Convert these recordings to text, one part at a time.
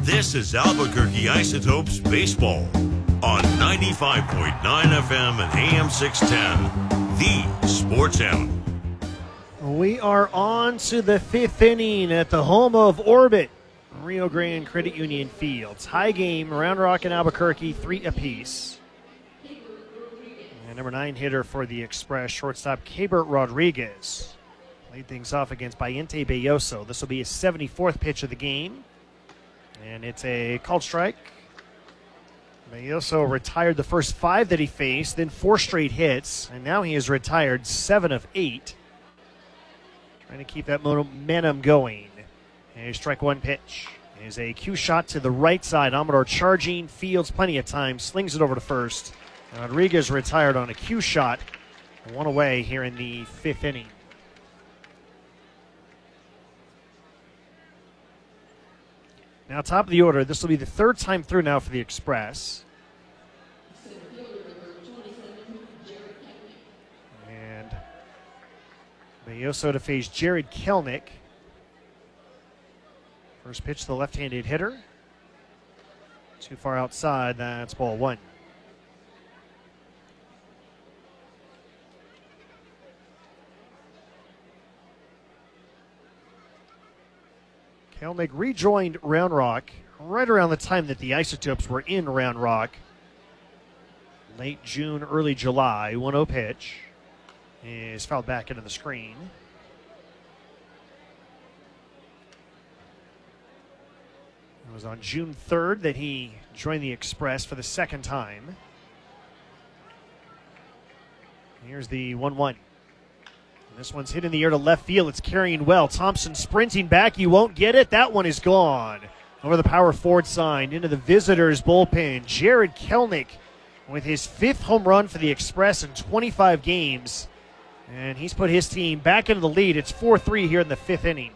This is Albuquerque Isotopes Baseball on 95.9 FM and AM 610, the Sports Animal. We are on to the fifth inning at the home of Orbit, Rio Grande Credit Union Field. Tie game, Round Rock and Albuquerque, 3 apiece. And number 9 hitter for the Express, shortstop Keibert Rodriguez. Laid things off against Bayente Belloso. This will be his 74th pitch of the game. And it's a called strike. Belloso retired the first 5 that he faced, then 4 straight hits, and now he has retired 7 of 8. Trying to keep that momentum going. And strike 1 pitch. Is a cue shot to the right side. Amador charging, fields plenty of time, slings it over to first. Rodriguez retired on a cue shot. 1 away here in the 5th inning. Now, top of the order, this will be the 3rd time through now for the Express. And Belloso to face Jared Kelnick. First pitch to the left-handed hitter. Too far outside, that's ball 1. Kelnick rejoined Round Rock right around the time that the Isotopes were in Round Rock. Late June, early July. 1-0 pitch is fouled back into the screen. It was on June 3rd that he joined the Express for the 2nd time. Here's the 1-1. This one's hit in the air to left field. It's carrying well. Thompson sprinting back. You won't get it. That one is gone. Over the power forward sign into the visitors' bullpen. Jared Kelnick with his 5th home run for the Express in 25 games. And he's put his team back into the lead. It's 4-3 here in the 5th inning.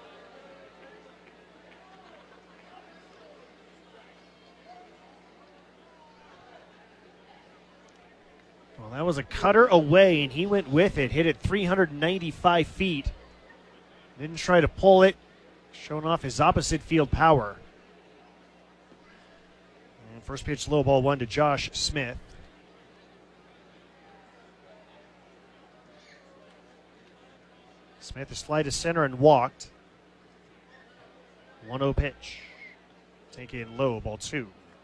Well, that was a cutter away, and he went with it. Hit it 395 feet. Didn't try to pull it. Showing off his opposite field power. And first pitch, low ball 1 to Josh Smith. Smith is fly to center and walked. 1-0 pitch. Taken low, ball 2.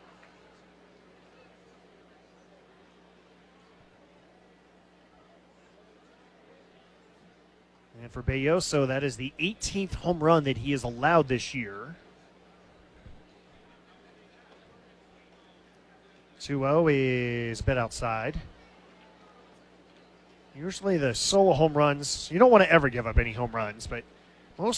And for Belloso, that is the 18th home run that he has allowed this year. 2-0 is bet outside. Usually the solo home runs, you don't want to ever give up any home runs, but